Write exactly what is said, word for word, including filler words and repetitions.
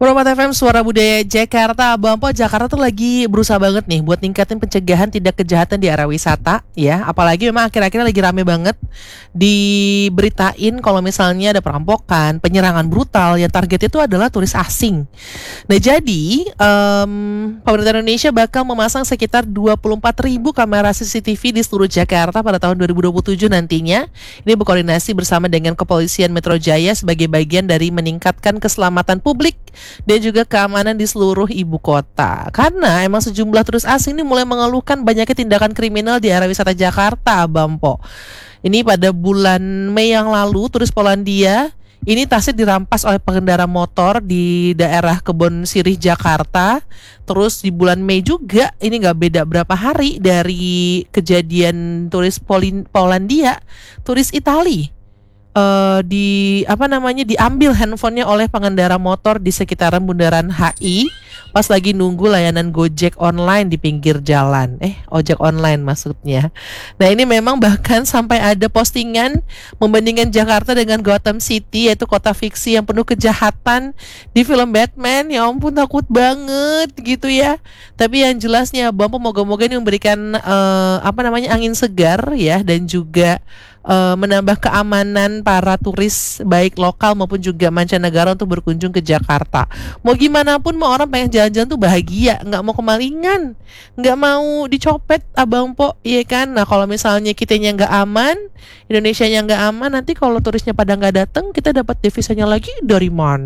Muhammad F M Suara Budaya Jakarta. Bang Po, Jakarta tuh lagi berusaha banget nih buat ningkatin pencegahan tindak kejahatan di area wisata ya. Apalagi memang akhir-akhir lagi rame banget diberitain kalau misalnya ada perampokan, penyerangan brutal yang targetnya itu adalah turis asing. Nah jadi em, pemerintah Indonesia bakal memasang sekitar dua puluh empat ribu kamera C C T V di seluruh Jakarta pada tahun dua ribu dua puluh tujuh nantinya. Ini berkoordinasi bersama dengan Kepolisian Metro Jaya sebagai bagian dari meningkatkan keselamatan publik dan juga keamanan di seluruh ibu kota. Karena emang sejumlah turis asing ini mulai mengeluhkan banyaknya tindakan kriminal di area wisata Jakarta, Bang Po. Ini pada bulan Mei yang lalu, turis Polandia ini tasnya dirampas oleh pengendara motor di daerah Kebon Sirih, Jakarta. Terus di bulan Mei juga, ini gak beda berapa hari dari kejadian turis Polin- Polandia, turis Itali uh, di apa namanya diambil handphonenya oleh pengendara motor di sekitaran bundaran H I pas lagi nunggu layanan Gojek online di pinggir jalan. Eh, ojek online maksudnya. Nah, ini memang bahkan sampai ada postingan membandingkan Jakarta dengan Gotham City, yaitu kota fiksi yang penuh kejahatan di film Batman. Ya ampun, takut banget gitu ya. Tapi yang jelasnya Bapak moga-moga ini memberikan uh, apa namanya angin segar ya, dan juga Uh, menambah keamanan para turis baik lokal maupun juga mancanegara untuk berkunjung ke Jakarta. Mau gimana pun, mau orang pengen jalan-jalan tuh bahagia, nggak mau kemalingan, nggak mau dicopet, Abang Po, iya kan? Nah kalau misalnya kitanya nggak aman, Indonesianya nggak aman, nanti kalau turisnya pada nggak datang, kita dapat devisanya lagi dari mana?